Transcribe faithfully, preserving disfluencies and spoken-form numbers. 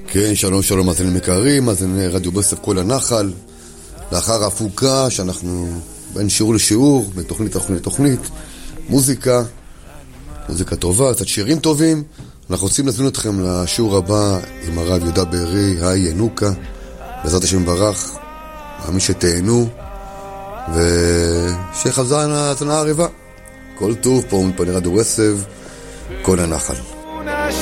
כן, שלום שלום מאזינים יקרים, מאזיני רדיו ברסלב כל הנחל. לאחר ההפוגה שאנחנו בין שיעור לשיעור, בין תוכנית לתוכנית לתוכנית, מוזיקה, מוזיקה טובה, קצת שירים טובים. אנחנו רוצים להזמין אתכם לשיעור הבא עם הרב יהודה בארי, היי ינוקה, בעזרת השם ברך, מאמין שתהנו, ושחזרנה התנאה הריבה. כל טוב פה מפני רדיו ברסלב, כל הנחל.